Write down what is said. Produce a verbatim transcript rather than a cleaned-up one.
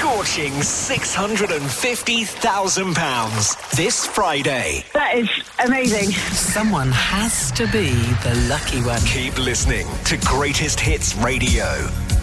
scorching six hundred fifty thousand pounds this Friday. That is amazing. Someone has to be the lucky one. Keep listening to Greatest Hits Radio.